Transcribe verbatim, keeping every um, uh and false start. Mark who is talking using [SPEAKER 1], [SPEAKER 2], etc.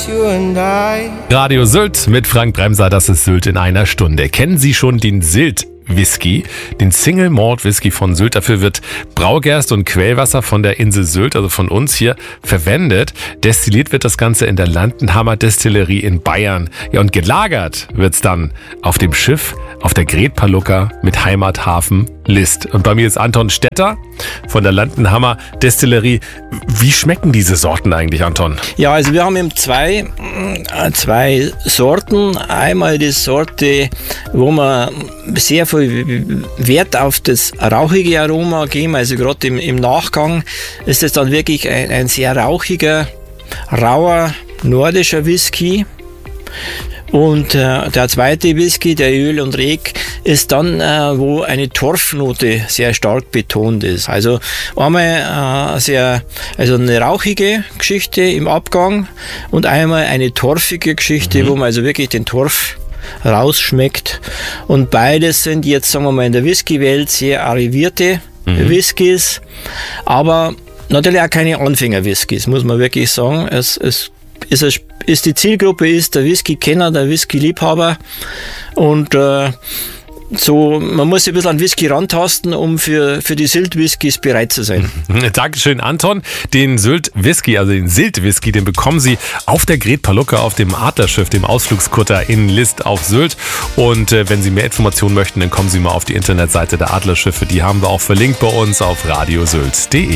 [SPEAKER 1] you and I.
[SPEAKER 2] Radio Sylt mit Frank Bremser, das ist Sylt in einer Stunde. Kennen Sie schon den Sylt Whisky, den Single Malt Whisky von Sylt? Dafür wird Braugerst und Quellwasser von der Insel Sylt, also von uns hier, verwendet. Destilliert wird das Ganze in der Landenhammer Destillerie in Bayern. Ja, und gelagert wird's dann auf dem Schiff auf der Gret Palukka mit Heimathafen List. Und bei mir ist Anton Stetter von der Landenhammer Destillerie. Wie schmecken diese Sorten eigentlich, Anton?
[SPEAKER 3] Ja, also wir haben eben zwei, zwei Sorten. Einmal die Sorte, wo wir sehr viel Wert auf das rauchige Aroma geben. Also gerade im, im Nachgang ist es dann wirklich ein, ein sehr rauchiger, rauer nordischer Whisky. Und äh, der zweite Whisky, der Öl und Rek, ist dann, äh, wo eine Torfnote sehr stark betont ist. Also einmal äh, sehr, also eine rauchige Geschichte im Abgang und einmal eine torfige Geschichte, mhm. wo man also wirklich den Torf rausschmeckt. Und beides sind jetzt, sagen wir mal, in der Whisky-Welt sehr arrivierte mhm. Whiskys, aber natürlich auch keine Anfänger-Whiskys, muss man wirklich sagen. Es, es ist, es, ist die Zielgruppe ist der Whisky-Kenner, der Whisky-Liebhaber und äh, so, man muss sich ein bisschen an Whisky rantasten, um für, für die Sylt-Whiskys bereit zu sein.
[SPEAKER 2] Dankeschön, Anton. Den Sylt-Whisky, also den Sylt-Whisky, den bekommen Sie auf der Gret Palukka auf dem Adlerschiff, dem Ausflugskutter in List auf Sylt. Und äh, wenn Sie mehr Informationen möchten, dann kommen Sie mal auf die Internetseite der Adlerschiffe. Die haben wir auch verlinkt bei uns auf radiosylt punkt de.